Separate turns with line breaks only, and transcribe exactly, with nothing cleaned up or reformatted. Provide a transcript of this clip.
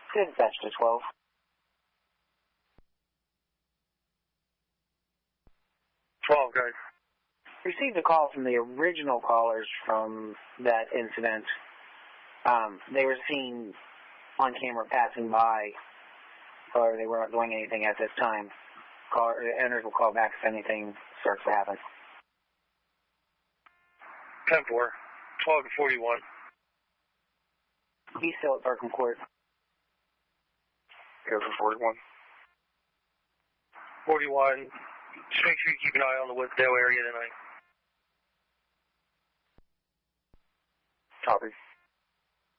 Dispatch to twelve.
twelve, guys.
Received a call from the original callers from that incident. Um, they were seen on camera passing by, or they weren't doing anything at this time. Call, owners will call back if anything starts to happen.
ten four, twelve to forty-one.
He's still at Parkham Court.
Go for forty-one. forty-one, just make sure you keep an eye on the Woodsdale area tonight. Copy.